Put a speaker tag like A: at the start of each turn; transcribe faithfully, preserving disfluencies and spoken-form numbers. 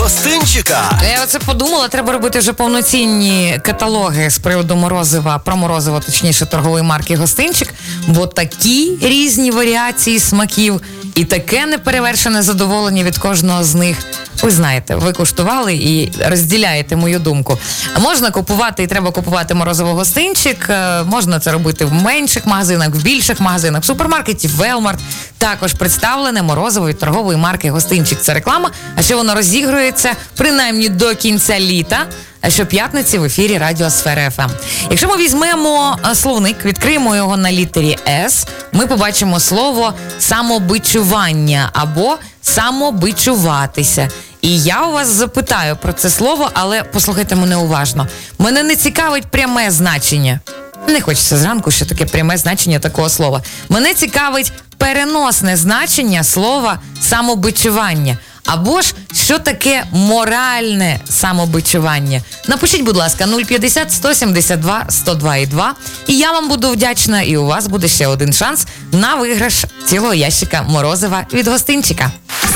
A: гостинчика.
B: Я оце подумала, треба робити вже повноцінні каталоги з приводу морозива, про морозиво, точніше, торгової марки Гостинчик, бо такі різні варіації смаків і таке неперевершене задоволення від кожного з них. Ви знаєте, ви куштували і розділяєте мою думку. Можна купувати і треба купувати морозиво Гостинчик, можна це робити в менших магазинах, в більших магазинах, в супермаркеті Велмарт. Також представлене морозиво від торгової марки Гостинчик. Це реклама, а ще воно розігрується принаймні до кінця літа, а щоп'ятниці в ефірі Радіо Сфера еф ем. Якщо ми візьмемо словник, відкриємо його на літері С, ми побачимо слово самобичування або самобичуватися. І я у вас запитаю про це слово, але послухайте мене уважно. Мене не цікавить пряме значення. Не хочеться зранку, що таке пряме значення такого слова. Мене цікавить переносне значення слова самобичування. Або ж, що таке моральне самобичування? Напишіть, будь ласка, нуль п'ятдесят сто сімдесят два сто два і два. І я вам буду вдячна, і у вас буде ще один шанс на виграш цілого ящика морозива від Гостинчика.